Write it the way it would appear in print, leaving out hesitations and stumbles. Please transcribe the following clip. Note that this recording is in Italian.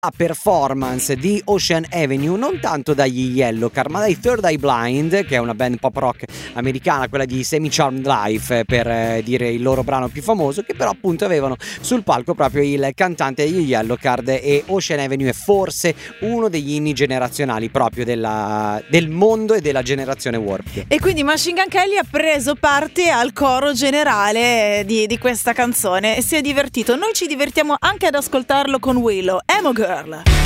a performance di Ocean Avenue non tanto dagli Yellowcard ma dai Third Eye Blind, che è una band pop rock americana, quella di Semi Charmed Life per dire il loro brano più famoso, che però appunto avevano sul palco proprio il cantante degli Yellowcard. E Ocean Avenue è forse uno degli inni generazionali proprio del mondo e della generazione Warped. E quindi Machine Gun Kelly ha preso parte al coro generale di questa canzone e si è divertito. Noi ci divertiamo anche ad ascoltarlo con Willow, Emo Girl.